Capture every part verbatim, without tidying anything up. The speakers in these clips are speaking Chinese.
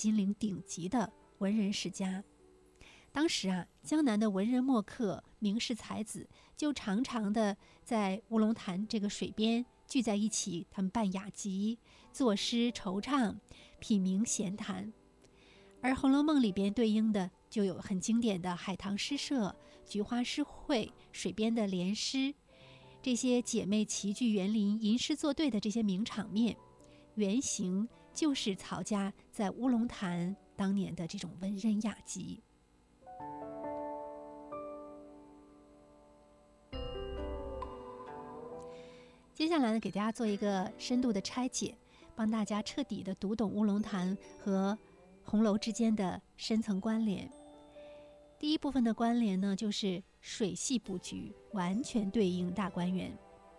金陵顶级的文人世家。当时啊，江南的文人墨客、名士才子就常常的在乌龙潭这个水边聚在一起，他们办雅集、作诗惆怅、品茗闲谈。而《红楼梦》里边对应的就有很经典的海棠诗社、菊花诗会、水边的联诗，这些姐妹齐聚园林吟诗作对的这些名场面，原型就是曹家在乌龙潭当年的这种文人雅集。接下来呢，给大家做一个深度的拆解，帮大家彻底的读懂乌龙潭和红楼之间的深层关联。第一部分的关联呢，就是水系布局完全对应大观园。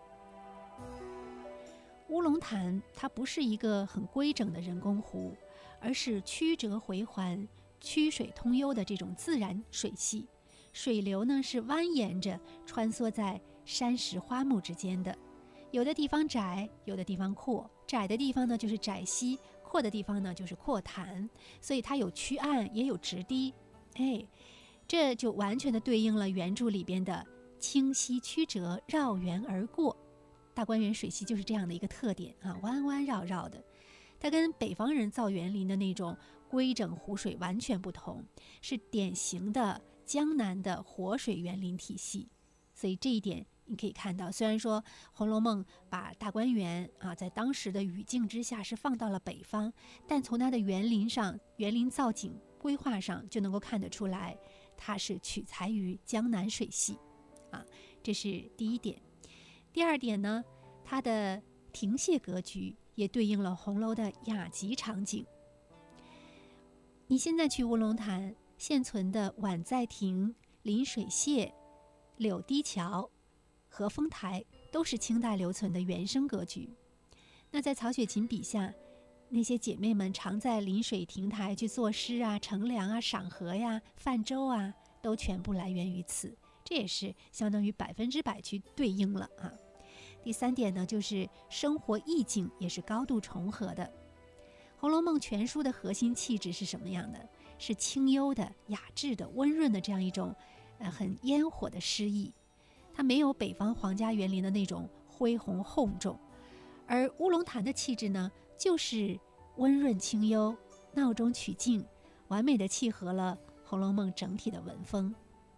乌龙潭它不是一个很规整的人工湖，而是曲折回环、曲水通幽的这种自然水系。水流呢是蜿蜒着穿梭在山石花木之间的，有的地方窄，有的地方阔，窄的地方呢就是窄溪，阔的地方呢就是阔潭，所以它有曲岸也有直堤。哎，这就完全的对应了原著里边的清晰曲折，绕园而过。大观园水系就是这样的一个特点啊，弯弯绕绕的。它跟北方人造园林的那种规整湖水完全不同，是典型的江南的活水园林体系。所以这一点你可以看到，虽然说《红楼梦》把大观园啊在当时的语境之下是放到了北方，但从它的园林上、园林造景规划上就能够看得出来，它是取材于江南水系啊，这是第一点。第二点呢，它的亭榭格局也对应了红楼的雅集场景。你现在去乌龙潭，现存的宛在亭、临水榭、柳堤桥、和风台都是清代留存的原生格局。那在曹雪芹笔下，那些姐妹们常在临水亭台去作诗啊、乘凉啊、赏荷呀、泛舟啊，都全部来源于此，这也是相当于百分之百去对应了啊。第三点呢，就是生活意境也是高度重合的。《红楼梦》全书的核心气质是什么样的？是清幽的、雅致的、温润的这样一种呃很烟火的诗意。它没有北方皇家园林的那种恢宏厚重，而乌龙潭的气质呢，就是温润清幽、闹中取静，完美的契合了《红楼梦》整体的文风。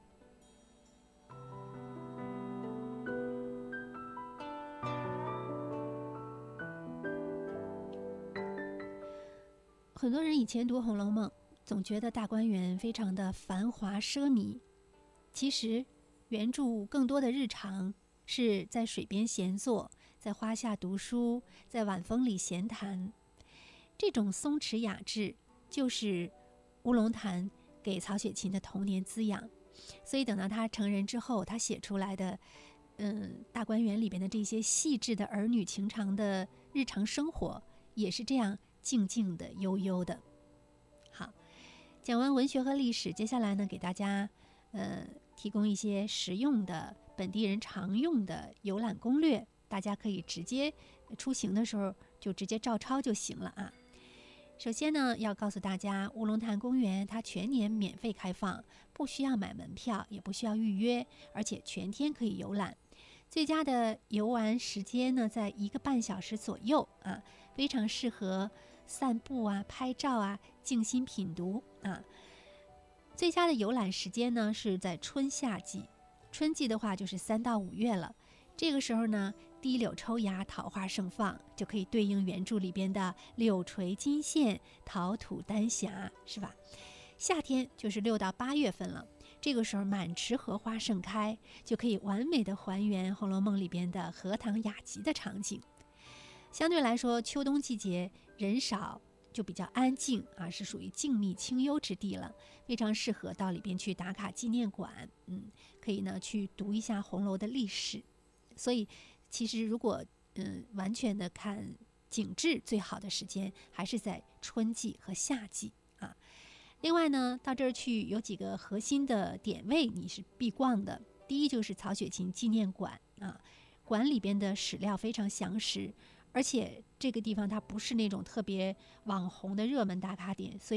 很多人以前读《红楼梦》，总觉得大观园非常的繁华奢靡，其实原著更多的日常是在水边闲坐，在花下读书，在晚风里闲谈。这种松弛雅致就是乌龙潭给曹雪芹的童年滋养。所以等到他成人之后，他写出来的嗯，大观园里边的这些细致的儿女情长的日常生活，也是这样静静的、悠悠的。好，讲完文学和历史，接下来呢，给大家呃提供一些实用的本地人常用的游览攻略，大家可以直接出行的时候就直接照抄就行了啊。首先呢，要告诉大家，乌龙潭公园它全年免费开放，不需要买门票，也不需要预约，而且全天可以游览。最佳的游玩时间呢，在一个半小时左右啊，非常适合散步啊、拍照啊、静心品读啊。最佳的游览时间呢，是在春夏季。春季的话就是三到五月了，这个时候呢，堤柳抽芽，桃花盛放，就可以对应原著里边的柳垂金线，桃吐丹霞，是吧？夏天就是六到八月份了，这个时候满池荷花盛开，就可以完美的还原《红楼梦》里边的荷塘雅集的场景。相对来说，秋冬季节人少，就比较安静啊，是属于静谧清幽之地了，非常适合到里边去打卡纪念馆，嗯，可以呢去读一下红楼的历史。所以其实如果嗯完全的看景致，最好的时间还是在春季和夏季啊。另外呢，到这儿去有几个核心的点位你是必逛的。第一就是曹雪芹纪念馆啊，馆里边的史料非常详实，而且这个地方它不是那种特别网红的热门打卡点，所以